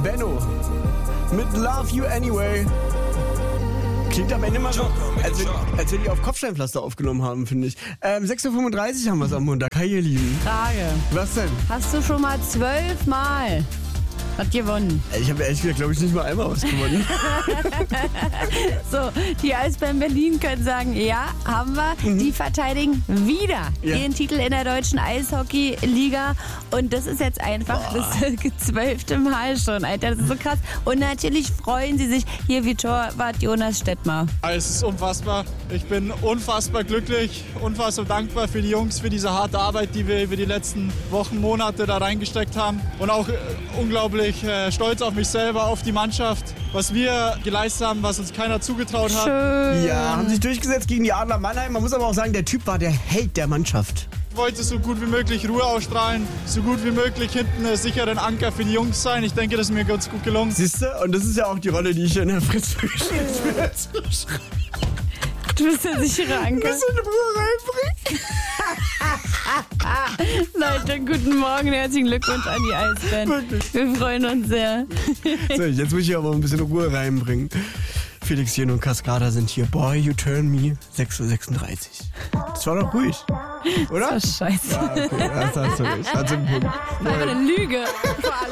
Benno mit Love You Anyway. Klingt am Ende mal so, als wenn die auf Kopfsteinpflaster aufgenommen haben, finde ich. 6.35 Uhr haben wir es am Montag. Hi, ihr Lieben. Frage. Was denn? Hast du schon mal 12 Mal was gewonnen? Ich habe ehrlich gesagt, glaube ich, nicht mal einmal was gewonnen. So, die Eisbären Berlin können sagen, ja, haben wir. Die verteidigen wieder ihren Titel in der deutschen Eishockey-Liga. Und das ist jetzt einfach das 12. Mal schon, Alter. Das ist so krass. Und natürlich freuen sie sich. Hier wie Torwart Jonas Stettmar. Es ist unfassbar. Ich bin unfassbar glücklich, unfassbar dankbar für die Jungs, für diese harte Arbeit, die wir über die letzten Wochen, Monate da reingesteckt haben. Und auch unglaublich stolz auf mich selber, auf die Mannschaft, was wir geleistet haben, was uns keiner zugetraut hat. Schön. Ja, haben sich durchgesetzt gegen die Adler Mannheim. Man muss aber auch sagen, der Typ war der Held der Mannschaft. Ich wollte so gut wie möglich Ruhe ausstrahlen, so gut wie möglich hinten einen sicheren Anker für die Jungs sein. Ich denke, das ist mir ganz gut gelungen. Siehst du? Und das ist ja auch die Rolle, die ich in der Fritz gespielt habe. Du bist der sichere Anker. Ein bisschen Ruhe reinbringen. Leute, guten Morgen, herzlichen Glückwunsch an die Eisbären. Wirklich. Wir freuen uns sehr. So, jetzt muss ich aber ein bisschen Ruhe reinbringen. Felix Jen und Cascada sind hier. Boy, you turn me. 6.36 Uhr. Das war doch ruhig, oder? Das ist scheiße. Ja, okay, das hast du recht. Hat so einen Punkt. Das war eine Lüge. Vor allem.